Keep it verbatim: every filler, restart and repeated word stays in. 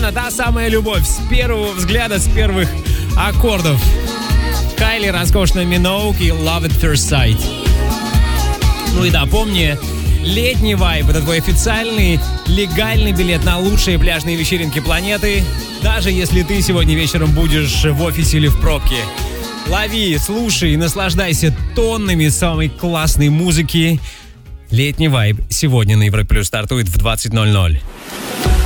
Риhanna, та самая любовь с первого взгляда, с первых аккордов. Кайли, роскошная Minogue и Love at First Sight. Ну и да, помни, летний вайб — это твой официальный, легальный билет на лучшие пляжные вечеринки планеты, даже если ты сегодня вечером будешь в офисе или в пробке. Лови, слушай и наслаждайся тоннами самой классной музыки. Летний вайб сегодня на Европе Плюс стартует в двадцать ноль ноль.